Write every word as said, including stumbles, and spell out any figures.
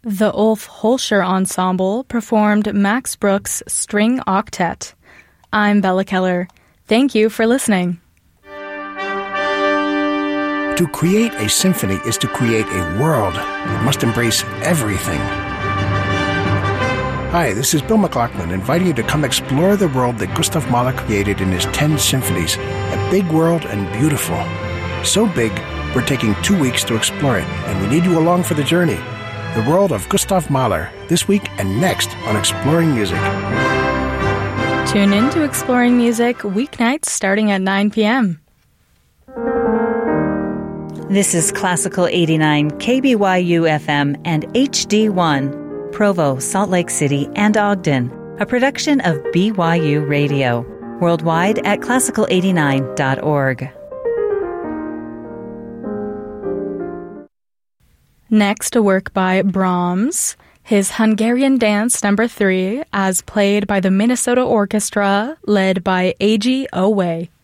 The Ulf Holscher Ensemble performed Max Bruch's String Octet. I'm Bella Keller. Thank you for listening. To create a symphony is to create a world that must embrace everything. Hi, this is Bill McLaughlin, inviting you to come explore the world that Gustav Mahler created in his ten symphonies. A big world and beautiful. So big, we're taking two weeks to explore it, and we need you along for the journey. The world of Gustav Mahler, this week and next on Exploring Music. Tune in to Exploring Music weeknights starting at nine p.m. This is Classical eighty-nine K B Y U F M and H D one, Provo, Salt Lake City, and Ogden, a production of B Y U Radio, worldwide at classical eighty-nine dot org. Next, a work by Brahms, his Hungarian Dance Number three, as played by the Minnesota Orchestra, led by Eiji Owe.